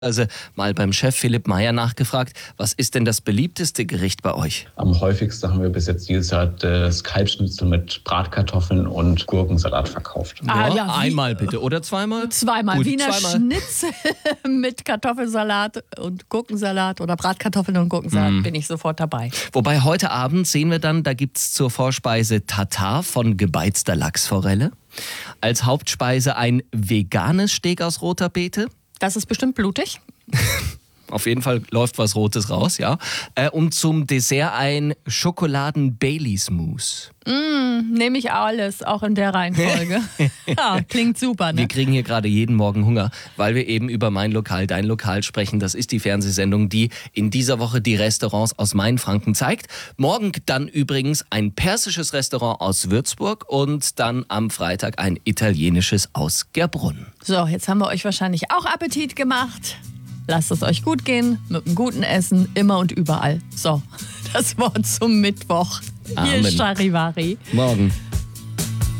Also mal beim Chef Philipp Meyer nachgefragt, was ist denn das beliebteste Gericht bei euch? Am häufigsten haben wir bis jetzt dieses Jahr das Kalbsschnitzel mit Bratkartoffeln und Gurkensalat verkauft. Einmal bitte oder zweimal? Zweimal. Gut, Wiener zweimal. Schnitzel mit Kartoffelsalat und Gurkensalat oder Bratkartoffeln und Gurkensalat bin ich sofort dabei. Wobei heute Abend sehen wir dann, da gibt's zur Vorspeise Tatar von gebeizter Lachsforelle. Als Hauptspeise ein veganes Steak aus roter Beete. Das ist bestimmt blutig. Auf jeden Fall läuft was Rotes raus, ja. Und zum Dessert ein Schokoladen-Baileys-Mousse. Nehme ich alles, auch in der Reihenfolge. Ja, klingt super, ne? Wir kriegen hier gerade jeden Morgen Hunger, weil wir eben über Mein Lokal, Dein Lokal sprechen. Das ist die Fernsehsendung, die in dieser Woche die Restaurants aus Mainfranken zeigt. Morgen dann übrigens ein persisches Restaurant aus Würzburg und dann am Freitag ein italienisches aus Gerbrunn. So, jetzt haben wir euch wahrscheinlich auch Appetit gemacht. Lasst es euch gut gehen, mit einem guten Essen, immer und überall. So, das Wort zum Mittwoch. Hier Amen. ist Charivari. Morgen.